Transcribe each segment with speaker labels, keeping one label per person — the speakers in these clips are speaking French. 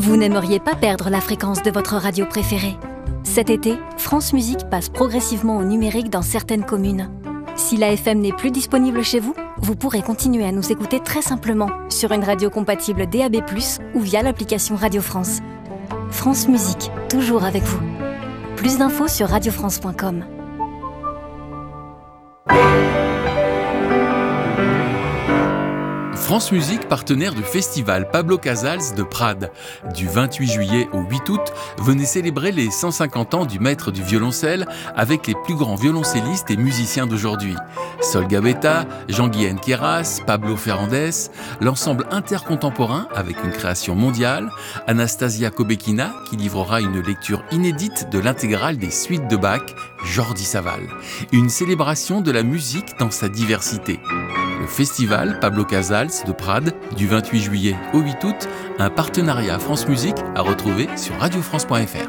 Speaker 1: Vous n'aimeriez pas perdre la fréquence de votre radio préférée? Cet été, France Musique passe progressivement au numérique dans certaines communes. Si la FM n'est plus disponible chez vous, vous pourrez continuer à nous écouter très simplement sur une radio compatible DAB+, ou via l'application Radio France. France Musique, toujours avec vous. Plus d'infos sur radiofrance.com.
Speaker 2: France Musique, partenaire du festival Pablo Casals de Prades. Du 28 juillet au 8 août, venez célébrer les 150 ans du maître du violoncelle avec les plus grands violoncellistes et musiciens d'aujourd'hui. Sol Gavetta, Jean-Guihen Queyras, Pablo Ferrandez, l'ensemble intercontemporain avec une création mondiale, Anastasia Kobekina qui livrera une lecture inédite de l'intégrale des suites de Bach, Jordi Savall. Une célébration de la musique dans sa diversité. Le festival Pablo Casals de Prades, du 28 juillet au 8 août, un partenariat France Musique à retrouver sur radiofrance.fr.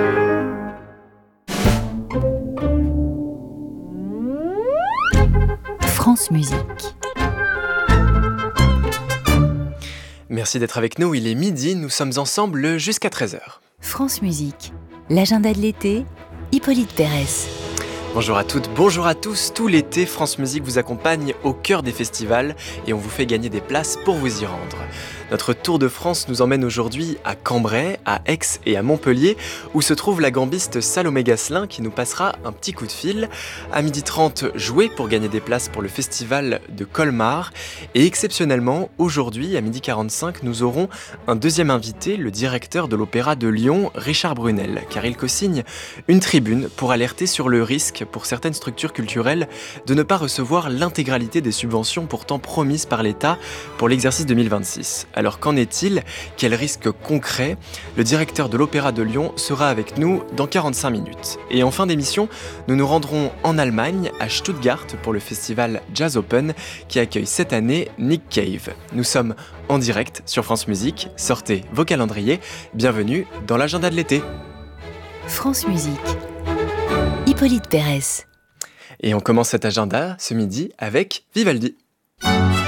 Speaker 1: France Musique.
Speaker 3: Merci d'être avec nous, il est midi, nous sommes ensemble jusqu'à 13h.
Speaker 1: France Musique, l'agenda de l'été, Hippolyte Pérez.
Speaker 3: Bonjour à toutes, bonjour à tous. Tout l'été, France Musique vous accompagne au cœur des festivals et on vous fait gagner des places pour vous y rendre. Notre Tour de France nous emmène aujourd'hui à Cambrai, à Aix et à Montpellier, où se trouve la gambiste Salomé Gasselin qui nous passera un petit coup de fil. À 12h30, jouez pour gagner des places pour le festival de Colmar. Et exceptionnellement, aujourd'hui, à 12h45, nous aurons un deuxième invité, le directeur de l'Opéra de Lyon, Richard Brunel, car il co-signe une tribune pour alerter sur le risque pour certaines structures culturelles de ne pas recevoir l'intégralité des subventions pourtant promises par l'État pour l'exercice 2026. Alors qu'en est-il? Quels risques concrets? Le directeur de l'Opéra de Lyon sera avec nous dans 45 minutes. Et en fin d'émission, nous nous rendrons en Allemagne, à Stuttgart, pour le festival Jazz Open qui accueille cette année Nick Cave. Nous sommes en direct sur France Musique. Sortez vos calendriers. Bienvenue dans l'agenda de l'été.
Speaker 1: France Musique. Hippolyte Pérez.
Speaker 3: Et on commence cet agenda ce midi avec Vivaldi.